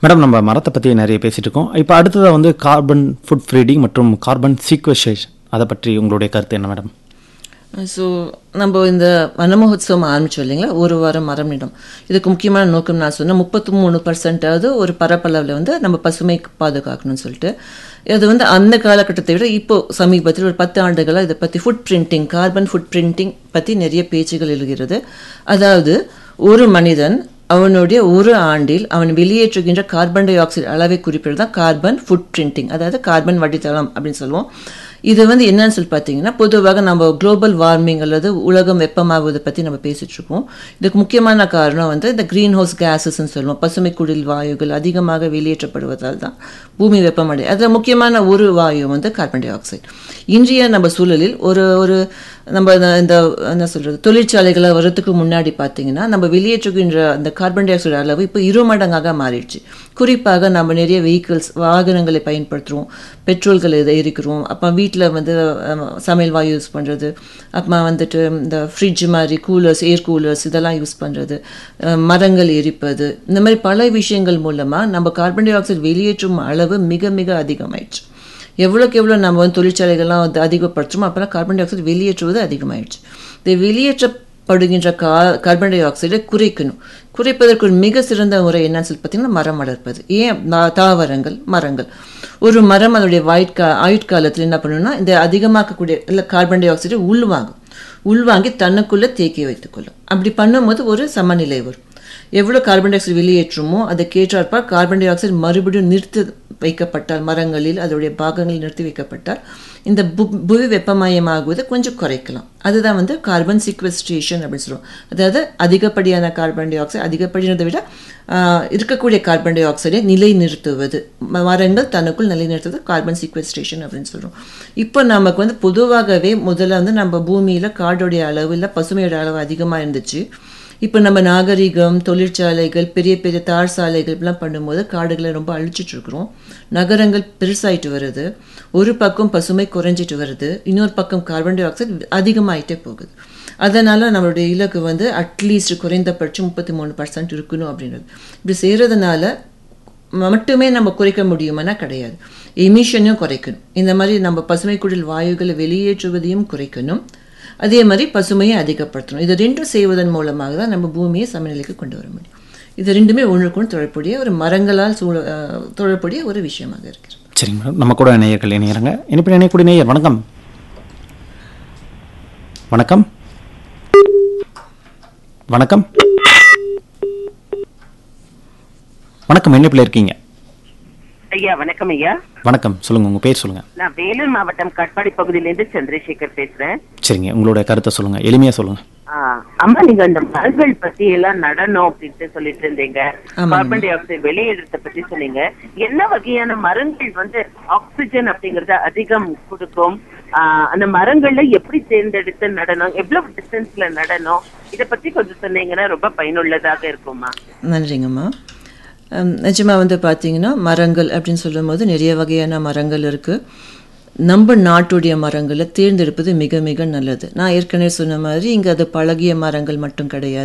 Madam நம்ம மரத்தை பற்றி நிறைய பேசிகிட்டு இருக்கோம். இப்போ அடுத்ததாக வந்து கார்பன் ஃபுட் ஃப்ரீடிங் மற்றும் கார்பன் சீக்வஸ்ட்ரேஷன், அதை பற்றி உங்களுடைய கருத்து என்ன மேடம்? ஸோ நம்ம இந்த வன மகோத்சவம் ஆரம்பிச்சோம் இல்லைங்களா, ஒரு வாரம் மரம் நடும். இதுக்கு முக்கியமான நோக்கம் நான் சொன்னேன், 33% ஒரு பரப்பளவில் வந்து நம்ம பசுமை பாதுகாக்கணும்னு சொல்லிட்டு. இது வந்து அந்த காலகட்டத்தை விட இப்போ சமீபத்தில் ஒரு 10 ஆண்டுகளாக இதை பற்றி food printing, carbon food printing பற்றி நிறைய பேச்சுகள் எழுகிறது. அதாவது ஒரு மனிதன் அவனுடைய ஒரு ஆண்டில் அவன் வெளியேற்றுகின்ற கார்பன் டை ஆக்சைடு அளவை குறிப்பிட்டு தான் கார்பன் ஃபுட் பிரிண்டிங், அதாவது கார்பன் வடித்தளம் அப்படின்னு சொல்லுவோம். இது வந்து என்னன்னு சொல்லி பார்த்தீங்கன்னா, பொதுவாக நம்ம குளோபல் வார்மிங் அல்லது உலகம் வெப்பமாகுவதை பற்றி நம்ம பேசிகிட்டு இருக்கோம். இதுக்கு முக்கியமான காரணம் வந்து இந்த க்ரீன் ஹவுஸ் கேஸஸ்ன்னு சொல்லுவோம். பசுமை குடில் வாயுகள் அதிகமாக வெளியேற்றப்படுவதால் தான் பூமி வெப்பமடை. அதில் முக்கியமான ஒரு வாயு வந்து கார்பன் டை ஆக்சைடு. இன்றைய நம்ம சூழலில் ஒரு நம்ம இந்த என்ன சொல்கிறது, தொழிற்சாலைகளை வரத்துக்கு முன்னாடி பார்த்தீங்கன்னா நம்ம வெளியேற்றுகின்ற அந்த கார்பன் டை ஆக்சைடு அளவு இப்போ 2 மடங்காக மாறிடுச்சு. குறிப்பாக நம்ம நிறைய வெஹிக்கிள்ஸ், வாகனங்களை பயன்படுத்துகிறோம், பெட்ரோல்களை எரிக்கிறோம், அப்போ வீட்டில் வந்து சமையல் வாயு யூஸ் பண்ணுறது, அப்புறமா வந்துட்டு இந்த ஃப்ரிட்ஜ் மாதிரி கூலர்ஸ், ஏர் கூலர்ஸ் இதெல்லாம் யூஸ் பண்ணுறது, மரங்கள் எரிப்பது, இந்த மாதிரி பல விஷயங்கள் மூலமாக நம்ம கார்பன் டை ஆக்சைடு வெளியேற்றும் அளவு மிக மிக அதிகமாயிடுச்சு. எவ்வளோக்கு எவ்வளோ நம்ம வந்து தொழிற்சாலைகள்லாம் வந்து அதிகப்படுத்துமோ அப்போல்லாம் கார்பன் டை ஆக்சைடு வெளியேற்றுவது அதிகமாகிடுச்சு. இந்த வெளியேற்றப்படுகின்ற கார்பன் டை ஆக்சைடை குறைப்பதற்கு ஒரு மிக சிறந்த முறை என்னன்னு சொல்லி பார்த்தீங்கன்னா மரம் வளர்ப்பது. ஏன் தாவரங்கள், மரங்கள். ஒரு மரம் அதோடைய ஆயுட்காலத்தில் என்ன பண்ணணும்னா இந்த அதிகமாக்கக்கூடிய இல்லை கார்பன் டை ஆக்சைடை உள்வாங்கி தன்னுக்குள்ளே தேக்கி வைத்துக்கொள்ளும். அப்படி பண்ணும்போது ஒரு சமநிலை வரும். எவ்வளோ கார்பன் டை ஆக்சைடு வெளியேற்றுமோ அதை கேட்டாற்பால் கார்பன் டை ஆக்சைடு மறுபடியும் நிறுத்தி வைக்கப்பட்டால், மரங்களில் அதோடைய பாகங்களில் நிறுத்தி வைக்கப்பட்டால் இந்த புவி வெப்பமயமாகுவதை கொஞ்சம் குறைக்கலாம். அதுதான் வந்து கார்பன் சீக்வஸ்ட்ரேஷன் அப்படின்னு சொல்லுவோம். அதாவது அதிகப்படியான கார்பன் டை ஆக்சைடு, அதிகப்படியானதை விட இருக்கக்கூடிய கார்பன் டை ஆக்சைடை நிலைநிறுத்துவது, மரங்கள் தனக்குள் நிலைநிறுத்துவது கார்பன் சீக்வஸ்ட்ரேஷன் அப்படின்னு சொல்கிறோம். இப்போ நமக்கு வந்து பொதுவாகவே முதல்ல வந்து நம்ம பூமியில் காடோடைய அளவு இல்லை பசுமையோட அளவு அதிகமாக இருந்துச்சு. இப்போ நம்ம நாகரிகம், தொழிற்சாலைகள், பெரிய பெரிய தார் சாலைகள் இப்படிலாம் பண்ணும்போது காடுகளை ரொம்ப அழிச்சிட்டு இருக்கிறோம். நகரங்கள் பெருசாயிட்டு வருது. ஒரு பக்கம் பசுமை குறைஞ்சிட்டு வருது, இன்னொரு பக்கம் கார்பன் டை ஆக்சைடு அதிகமாகிட்டே போகுது. அதனால் நம்மளுடைய இலக்கு வந்து அட்லீஸ்ட் குறைந்தபட்சம் 33% இருக்கணும் அப்படின்றது. இப்படி செய்கிறதுனால மட்டுமே நம்ம குறைக்க முடியுமானா கிடையாது. எமிஷனையும் குறைக்கணும். இந்த மாதிரி நம்ம பசுமை குடில் வாயுகளை வெளியேற்றுவதையும் குறைக்கணும், அதே மாதிரி பசுமையை அதிகப்படுத்தணும். இது ரெண்டும் செய்வதன் மூலமாக தான் நம்ம பூமியை சமநிலைக்கு கொண்டு வர முடியும். இது ரெண்டுமே ஒன்றுக்கு தொடர்புடைய ஒரு மரங்களால் தொடர்புடைய ஒரு விஷயமாக இருக்கிறது. சரிங்க மேடம், நம்ம கூட நேயர்கள் இணையறாங்க. இனிப்பில் இணையக்கூடிய நேயர் வணக்கம். வணக்கம் வணக்கம் வணக்கம், இணைப்பில் இருக்கீங்க. ஐயா வணக்கம். ஐயா வணக்கம், சொல்லுங்க, உங்க பேர் சொல்லுங்க. நான் வேலூர் மாவட்டம் கட்பாடி பகுதியிலிருந்து சந்திரசேகர் பேசுறேன். சரிங்க, உங்களுடைய கருத்தை சொல்லுங்க, எளிமையா சொல்லுங்க. அம்மா, நீங்க அந்த மரங்கள் பத்தி எல்லாம் நடனம் அப்படின்ட்டு சொல்லிட்டு இருந்தீங்க, கார்பன் டை ஆக்சைடு வெளியேற்றத்தை பத்தி சொன்னீங்க. என்ன வகையான மரங்கள் வந்து ஆக்சிஜன் அப்படிங்கறத அதிகம் கொடுக்கும், அந்த மரங்கள்ல எப்படி தேர்ந்தெடுத்து நடனம், எவ்வளவு டிஸ்டன்ஸ்ல நடனம், இதை பத்தி கொஞ்சம் சொன்னீங்கன்னா ரொம்ப பயனுள்ளதாக இருக்குமா? நன்றிங்கம்மா. நிஜமாக வந்து பார்த்தீங்கன்னா மரங்கள் அப்படின்னு சொல்லும் போது நிறைய வகையான மரங்கள் இருக்குது. நம்ம நாட்டுடைய மரங்களை தேர்ந்தெடுப்பது மிக மிக நல்லது. நான் ஏற்கனவே சொன்ன மாதிரி இங்கே அது பழகிய மரங்கள் மட்டும் கிடையாது.